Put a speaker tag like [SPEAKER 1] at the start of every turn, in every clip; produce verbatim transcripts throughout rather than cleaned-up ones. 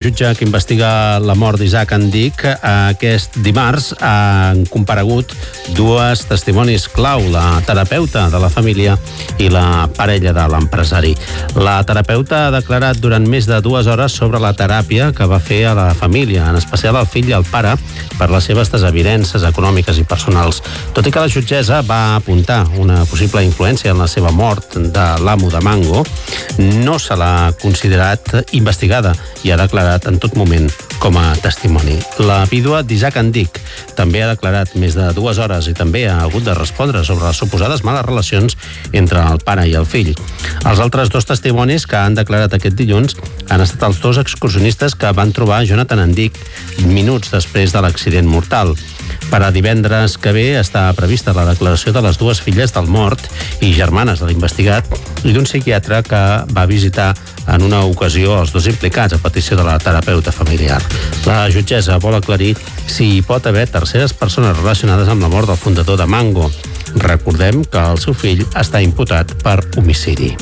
[SPEAKER 1] jutge que investiga la mort d'Isaac Andic, aquest dimarts han comparegut dues testimonis clau, la terapeuta de la família i la parella de l'empresari. La terapeuta ha declarat durant més de dues hores sobre la teràpia que va fer a la família, en especial al fill i al pare, per les seves desavinences econòmiques i personals. Tot i que la jutgessa va apuntar una possible influència en la seva mort de l'amo de Mango, no se l'ha considerat investigada i ha declarat en tot moment com a testimoni. La vídua d'Isaac Andic també ha declarat més de dues hores i també ha hagut de respondre sobre les suposades males relacions entre el pare i el fill. Els altres dos testimonis que han declarat aquest dilluns han estat els dos excursionistes que van trobar Jonathan Andic minuts després de l'accident mortal. Per a divendres que ve està prevista la declaració de les dues filles del mort i germanes de l'investigat i d'un psiquiatre que va visitar en una ocasió els dos implicats a petició de la terapeuta familiar. La jutgessa vol aclarir si hi pot haver terceres persones relacionades amb la mort del fundador de Mango. Recordem que el seu fill està imputat per homicidi.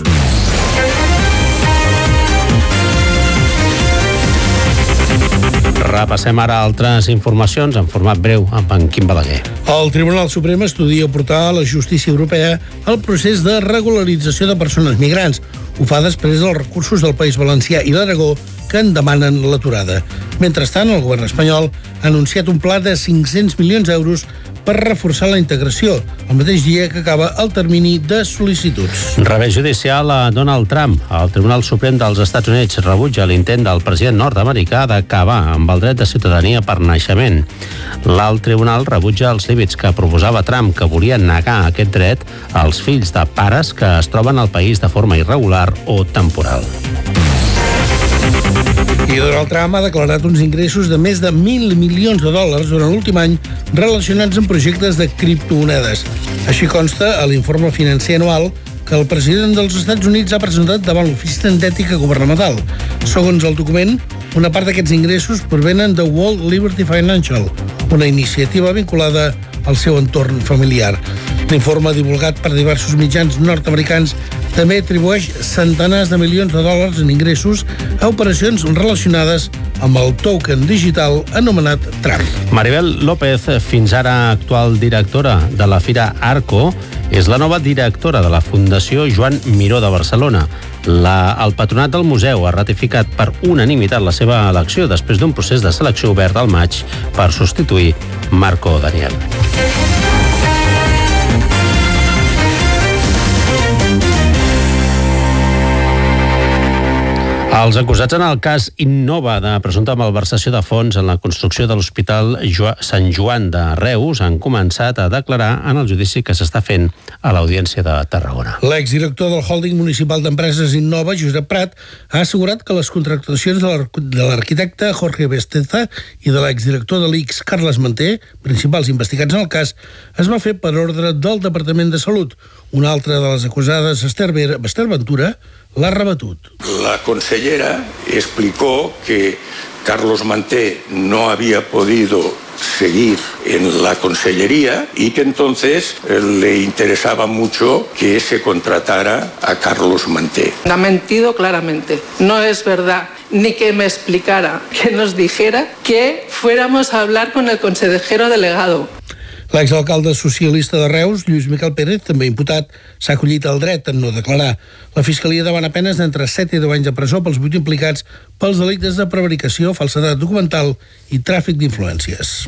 [SPEAKER 1] Repassem ara altres informacions en format breu amb en Quim Balaguer.
[SPEAKER 2] El Tribunal Suprem estudia portar a la justícia europea el procés de regularització de persones migrants. Ho fa després dels recursos del País Valencià i l'Aragó que en demanen l'aturada. Mentrestant, el govern espanyol ha anunciat un pla de cinc-cents milions d'euros per reforçar la integració, el mateix dia que acaba el termini de sol·licituds.
[SPEAKER 1] Revés judicial a Donald Trump. El Tribunal Suprem dels Estats Units rebutja l'intent del president nord-americà d'acabar amb el dret de ciutadania per naixement. L'alt tribunal rebutja els límits que proposava Trump, que volia negar aquest dret als fills de pares que es troben al país de forma irregular o temporal.
[SPEAKER 2] I Donald Trump ha declarat uns ingressos de més de mil milions de dòlars durant l'últim any relacionats amb projectes de criptomonedes. Així consta a l'informe financer anual que el president dels Estats Units ha presentat davant l'Oficina d'Ètica Governamental. Segons el document, una part d'aquests ingressos provenen de World Liberty Financial, una iniciativa vinculada al seu entorn familiar. L'informe divulgat per diversos mitjans nord-americans també atribueix centenars de milions de dòlars en ingressos a operacions relacionades amb el token digital anomenat Trump.
[SPEAKER 1] Maribel López, fins ara actual directora de la Fira Arco, és la nova directora de la Fundació Joan Miró de Barcelona. La, el patronat del museu ha ratificat per unanimitat la seva elecció després d'un procés de selecció obert al maig per substituir Marco Daniel. Els acusats en el cas Innova de presumpta malversació de fons en la construcció de l'Hospital Sant Joan de Reus han començat a declarar en el judici que s'està fent a l'Audiència de Tarragona.
[SPEAKER 2] L'exdirector del Holding Municipal d'Empreses Innova, Josep Prat, ha assegurat que les contractacions de l'arquitecte Jorge Besteza i de l'exdirector de l'I C S, Carles Manté, principals investigats en el cas, es va fer per ordre del Departament de Salut. Una altra de les acusades, Esther Ventura, l'ha rebatut.
[SPEAKER 3] La consellera explicó que Carlos Manté no había podido seguir en la consellería y que entonces eh, le interesaba mucho que se contratara a Carlos Manté.
[SPEAKER 4] Ha mentido claramente. No es verdad ni que me explicara, que nos dijera que fuéramos a hablar con el consejero delegado.
[SPEAKER 2] L'exalcalde socialista de Reus, Lluís Miquel Pérez, també imputat, s'ha acollit el dret en no declarar. La Fiscalia demana penes d'entre set i deu anys de presó pels vuit implicats pels delictes de prevaricació, falsedat documental i tràfic d'influències.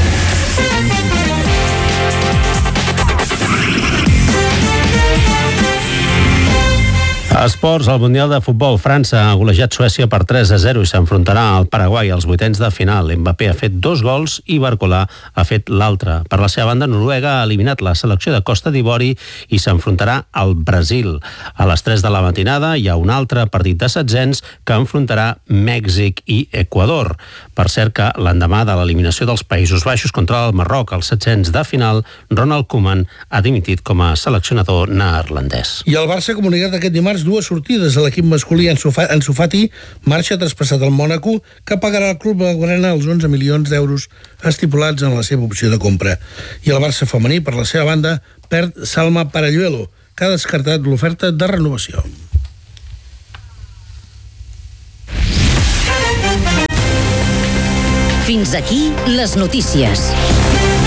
[SPEAKER 1] Esports, el Mundial de Futbol. França ha golejat Suècia per tres a zero i s'enfrontarà al Paraguai als vuitens de final. Mbappé ha fet dos gols i Barcolà ha fet l'altre. Per la seva banda, Noruega ha eliminat la selecció de Costa d'Ivori i s'enfrontarà al Brasil. A les tres de la matinada hi ha un altre partit de setzents que enfrontarà Mèxic i Equador. Per cert que l'endemà de l'eliminació dels Països Baixos contra el Marroc als setzents de final, Ronald Koeman ha dimitit com a seleccionador neerlandès.
[SPEAKER 2] I el Barça ha comunicat aquest dimarts dues sortides a l'equip masculí. Ansu Fati marxa traspassat al Mònaco, que pagarà al club blaugrana els onze milions d'euros estipulats en la seva opció de compra. I el Barça femení, per la seva banda, perd Salma Paralluelo, que ha descartat l'oferta de renovació.
[SPEAKER 5] Fins aquí les notícies.